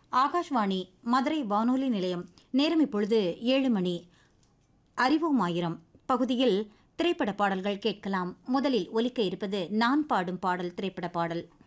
ஆகாஷ்வாணி மதுரை வானொலி நிலையம். நேரம் இப்பொழுது 7 மணி. அறிவோம் ஆயிரம் பகுதியில் திரைப்பட பாடல்கள் கேட்கலாம். முதலில் ஒலிக்க இருப்பது நான் பாடும் பாடல் திரைப்பட பாடல்.